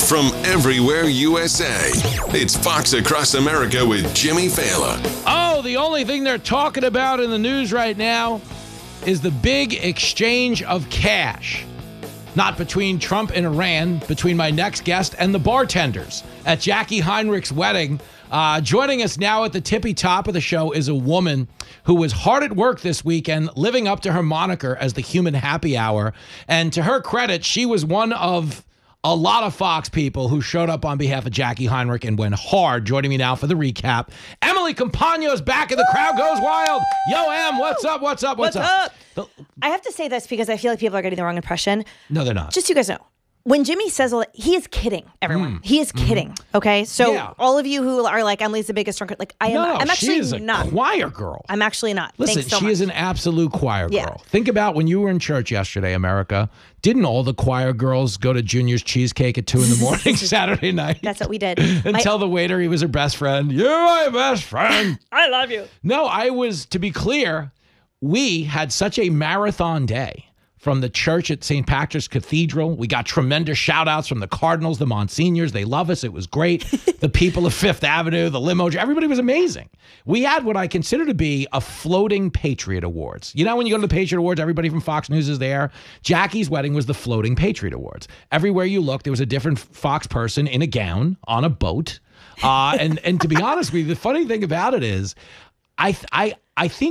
from everywhere USA. It's Fox Across America with Jimmy Fallon. Oh, the only thing they're talking about in the news right now is the big exchange of cash. Not between Trump and Iran, between my next guest and the bartenders at Jackie Heinrich's wedding. Joining us now at the tippy top of the show is a woman who was hard at work this weekend, living up to her moniker as the human happy hour. And to her credit, she was one of a lot of Fox people who showed up on behalf of Jackie Heinrich and went hard. Joining me now for the recap, Emily Compagno is back and the crowd goes wild. Yo, Em, what's up? What's up? I have to say this because I feel like people are getting the wrong impression. No, they're not. Just so you guys know, when Jimmy says all that, he is kidding, everyone. He is kidding, okay? So all of you who are like, Emily's the biggest drunk, like I'm actually she is a not. choir girl. I'm actually not. Listen, Thanks so she much. is an absolute choir girl. Yeah. Think about when you were in church yesterday, America. Didn't all the choir girls go to Junior's Cheesecake at 2 a.m. Saturday night? That's what we did. And tell the waiter he was her best friend. You're my best friend. I love you. No, to be clear, we had such a marathon day. From the church at St. Patrick's Cathedral. We got tremendous shout outs from the Cardinals, the Monsignors. They love us. It was great. The people of Fifth Avenue, the limo, everybody was amazing. We had what I consider to be a floating Patriot Awards. You know, when you go to the Patriot Awards, everybody from Fox News is there. Jackie's wedding was the floating Patriot Awards. Everywhere you look, there was a different Fox person in a gown on a boat. And to be honest with you, the funny thing about it is, I think